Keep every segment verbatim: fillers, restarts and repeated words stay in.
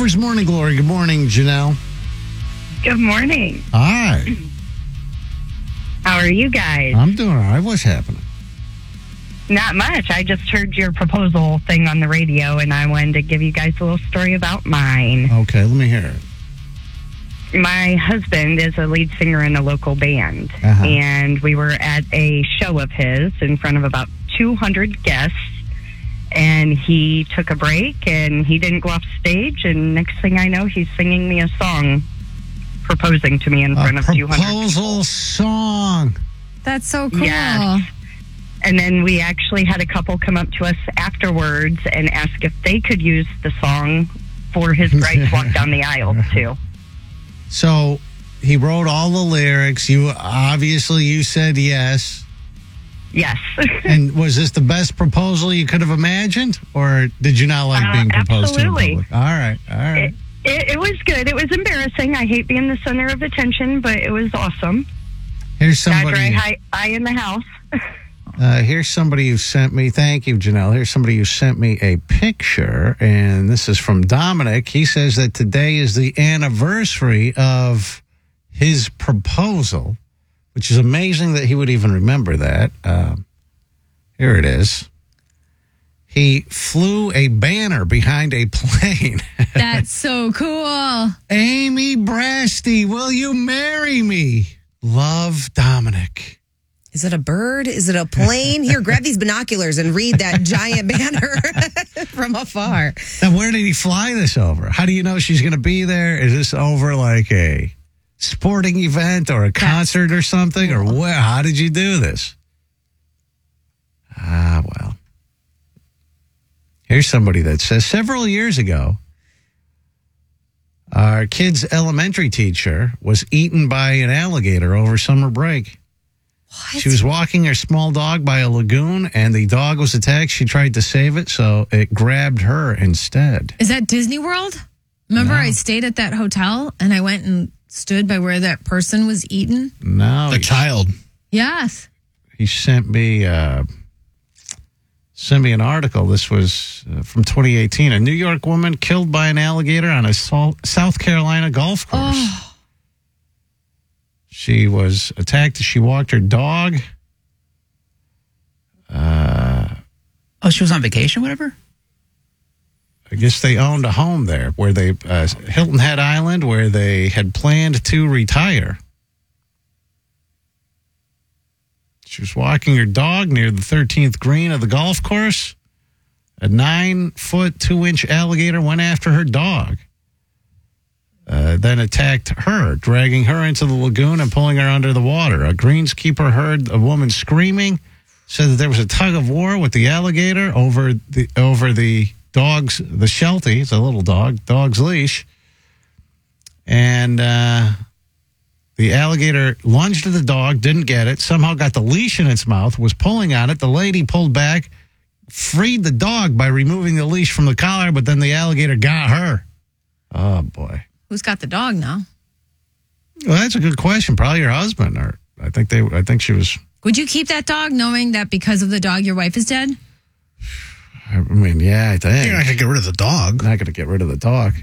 Silver's Morning Glory. Good morning, Janelle. Good morning. Hi. How are you guys? I'm doing all right. What's happening? Not much. I just heard your proposal thing on the radio, and I wanted to give you guys a little story about mine. Okay, let me hear it. My husband is a lead singer in a local band, Uh-huh. and we were at a show of his in front of about two hundred guests, and he took a break, and he didn't go off stage, and next thing I know, he's singing me a song, proposing to me in front a of two hundred proposal song. That's so cool. Yes. And then we actually had a couple come up to us afterwards and ask if they could use the song for his bride to walk down the aisle too. So he wrote all the lyrics. You obviously you said yes. Yes. And was this the best proposal you could have imagined, or did you not like Uh, being proposed absolutely. to in public? All right, all right. It, it, it was good. It was embarrassing. I hate being the center of attention, but it was awesome. Here's Got somebody. dry high, eye in the house. Uh, here's somebody who sent me. Thank you, Janelle. Here's somebody who sent me a picture, and this is from Dominic. He says that today is the anniversary of his proposal, which is amazing that he would even remember that. Uh, here it is. He flew a banner behind a plane. That's so cool. Amy Brasty, will you marry me? Love, Dominic. Is it a bird? Is it a plane? Here, grab these binoculars and read that giant banner from afar. Now, where did he fly this over? How do you know she's going to be there? Is this over like a sporting event or a concert or something? Or where? How did you do this? Ah, well. Here's somebody that says, several years ago, our kid's elementary teacher was eaten by an alligator over summer break. What? She was walking her small dog by a lagoon, and the dog was attacked. She tried to save it, so it grabbed her instead. Is that Disney World? Remember, No. I stayed at that hotel and I went and stood by where that person was eaten? No, A child. Yes. he sent me uh, sent me an article. This was uh, from twenty eighteen. A New York woman killed by an alligator on a Sol- South Carolina golf course. Oh. She was attacked as she walked her dog. Uh, Oh, she was on vacation, whatever? I guess they owned a home there where they, uh, Hilton Head Island, where they had planned to retire. She was walking her dog near the thirteenth green of the golf course. A nine foot, two inch alligator went after her dog. Uh, then attacked her, dragging her into the lagoon and pulling her under the water. A greenskeeper heard a woman screaming, said that there was a tug of war with the alligator over the over the dog's, the Sheltie, it's a little dog, dog's leash. And uh, the alligator lunged at the dog, didn't get it, somehow got the leash in its mouth, was pulling on it. The lady pulled back, freed the dog by removing the leash from the collar, but then the alligator got her. Oh, boy. Who's got the dog now? Well, that's a good question. Probably your husband, or I think they. I think she was. Would you keep that dog knowing that because of the dog your wife is dead? I mean, yeah, I think You're not going to get rid of the dog. not going to get rid of the dog.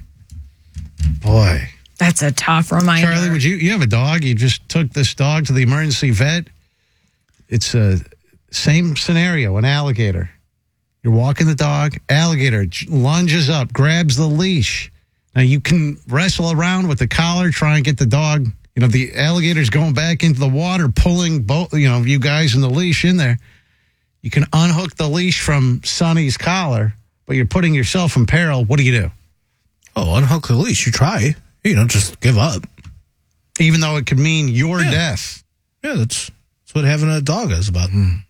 Boy, That's a tough reminder. Charlie, would you? You have a dog. You just took this dog to the emergency vet. It's a same scenario. An alligator. You're walking the dog. Alligator lunges up, grabs the leash. Now, you can wrestle around with the collar, try and get the dog. You know, the alligator's going back into the water, pulling both, you know, you guys in the leash in there. You can unhook the leash from Sonny's collar, but you're putting yourself in peril. What do you do? Oh, unhook the leash. You try. You don't just give up. Even though it could mean your Yeah. death. Yeah, that's, that's what having a dog is about. Mm.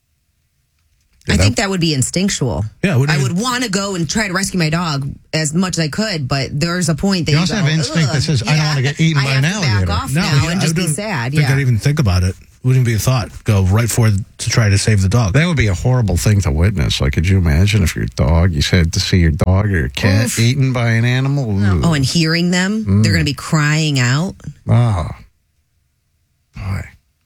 I think that would be instinctual. Yeah, I wouldn't I even- would want to go and try to rescue my dog as much as I could, but there's a point that You you, also go, have instinct that "Ugh, says, I don't yeah, want to get eaten I by have an to alligator." Back off No, now yeah, and I just be don't sad. think Yeah. I'd even think about it. Wouldn't be a thought. Go right for it to try to save the dog. That would be a horrible thing to witness. Like, could you imagine if your dog, you said to see your dog or your cat Oof. eaten by an animal? Ooh. Oh, and hearing them, they're going to be crying out. Oh. Boy.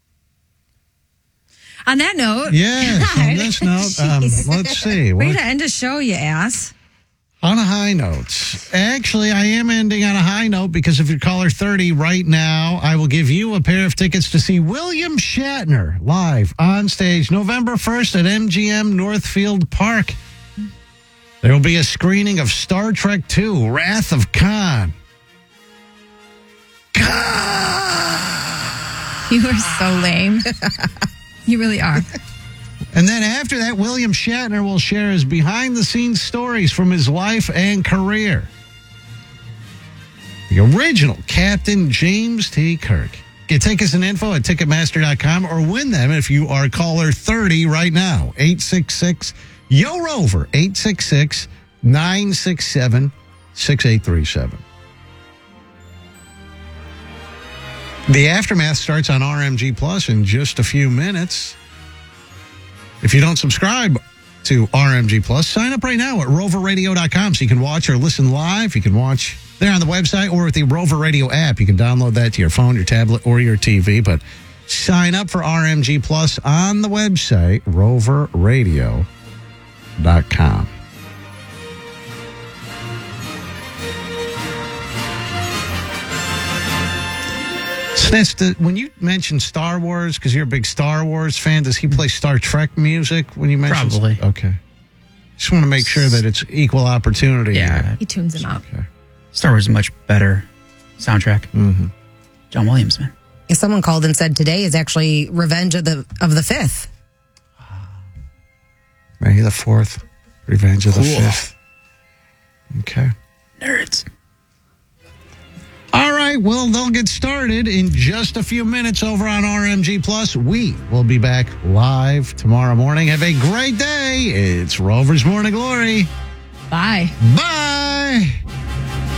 On that note, Yes, on this note, um, let's see. way What, to end a show, you ass. On a high note. Actually, I am ending on a high note because if you're caller thirty right now, I will give you a pair of tickets to see William Shatner live on stage November first at M G M Northfield Park. There will be a screening of Star Trek two, Wrath of Khan. Khan! You are so lame. You really are. And then after that, William Shatner will share his behind-the-scenes stories from his life and career. The original Captain James T. Kirk. Get tickets and info at Ticketmaster dot com or win them if you are caller thirty right now. eight six six, Y O, ROVER, eight six six, nine six seven, six eight three seven. The Aftermath starts on R M G Plus in just a few minutes. If you don't subscribe to R M G Plus, sign up right now at rover radio dot com so you can watch or listen live. You can watch there on the website or with the Rover Radio app. You can download that to your phone, your tablet, or your T V. But sign up for R M G Plus on the website, rover radio dot com. That's the, when you mention Star Wars, because you're a big Star Wars fan, does he play Star Trek music when you mention? Probably. Okay. Just want to make sure that it's equal opportunity. Yeah. He tunes him up. Okay. Star Wars is a much better soundtrack. Mm-hmm. John Williams, man. Someone called and said today is actually Revenge of the of the Fifth. May the fourth, Revenge of the Cool. Fifth. Okay. Nerds. All right, well, they'll get started in just a few minutes over on R M G Plus. We will be back live tomorrow morning. Have a great day. It's Rover's Morning Glory. Bye. Bye.